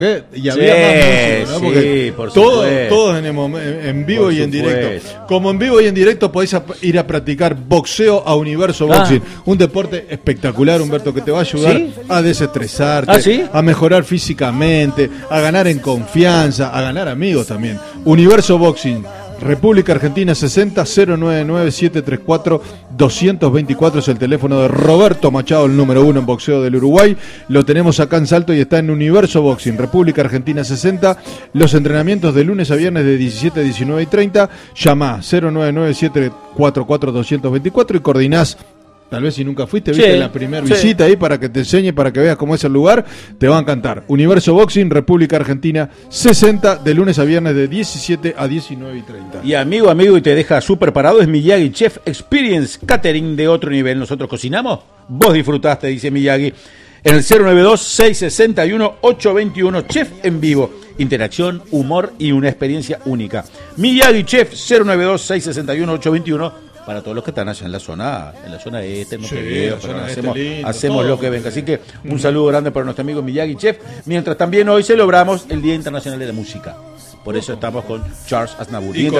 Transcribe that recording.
Y había más músicos, ¿no? Porque por supuesto. todos en vivo Por y en supuesto. directo. Como en vivo y en directo podéis ir a practicar boxeo a Universo Boxing. Un deporte espectacular, Humberto, que te va a ayudar a desestresarte, a mejorar físicamente, a ganar en confianza, a ganar amigos también. Universo Boxing, República Argentina 60 099 734 224 es el teléfono de Roberto Machado, el número 1 en boxeo del Uruguay. Lo tenemos acá en Salto y está en Universo Boxing, República Argentina 60. Los entrenamientos de lunes a viernes de 17 a 19 y 30. Llamá 099 744 224 y coordinás. Tal vez si nunca fuiste, viste la primera visita ahí para que te enseñe, para que veas cómo es el lugar, te va a encantar. Universo Boxing, República Argentina 60, de lunes a viernes de 17 a 19 y 30. Y amigo, y te deja súper parado, es Miyagi Chef Experience Catering de otro nivel. Nosotros cocinamos, vos disfrutaste, dice Miyagi. En el 092-661-821, Chef en vivo. Interacción, humor y una experiencia única. Miyagi Chef, 092-661-821. Para todos los que están allá en la zona este, en Montevideo, hacemos lo que venga. Así que un saludo grande para nuestro amigo Miyagi Chef, mientras también hoy celebramos el Día Internacional de la Música. Por eso estamos con Charles Aznavour.